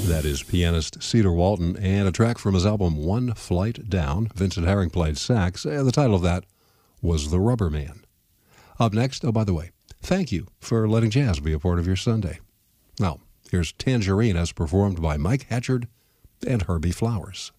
That is pianist Cedar Walton, and a track from his album One Flight Down. Vincent Herring played sax, and the title of that was The Rubber Man. Up next, oh, by the way, thank you for letting jazz be a part of your Sunday. Now, here's Tangerine as performed by Mike Hatchard and Herbie Flowers.